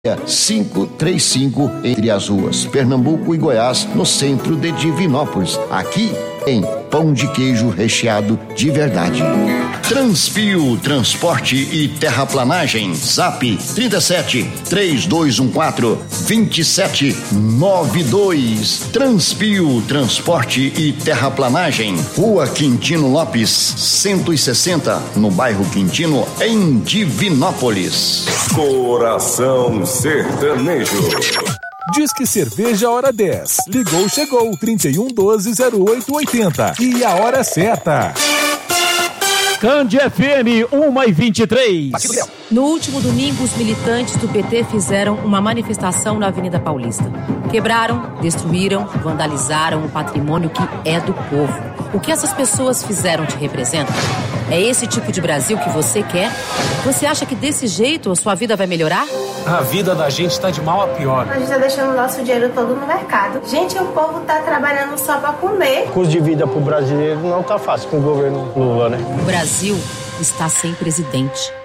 535 entre as ruas Pernambuco e Goiás, no centro de Divinópolis. Aqui em pão de queijo recheado de verdade. Transpio Transporte e Terraplanagem. Zap 37 3214 2792. Transpio Transporte e Terraplanagem. Rua Quintino Lopes 160, no bairro Quintino, em Divinópolis. Coração Sertanejo. Disque Cerveja Hora 10. Ligou, chegou. 3112-0880. E a hora certa. Cande FM 1h23. No último domingo, os militantes do PT fizeram uma manifestação na Avenida Paulista. Quebraram, destruíram, vandalizaram o patrimônio que é do povo. O que essas pessoas fizeram te representa? É esse tipo de Brasil que você quer? Você acha que desse jeito a sua vida vai melhorar? A vida da gente tá de mal a pior. A gente tá deixando o nosso dinheiro todo no mercado. Gente, o povo tá trabalhando só pra comer. O custo de vida pro brasileiro não tá fácil com o governo Lula, né? O Brasil está sem presidente.